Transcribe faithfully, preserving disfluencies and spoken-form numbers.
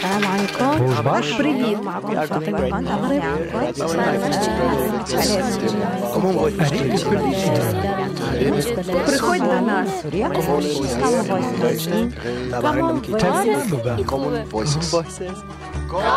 السلام عليكم. بوش بريفيو معكم فاطمة بن أغرب. Приходь до нас. Common Voices. Common Voices.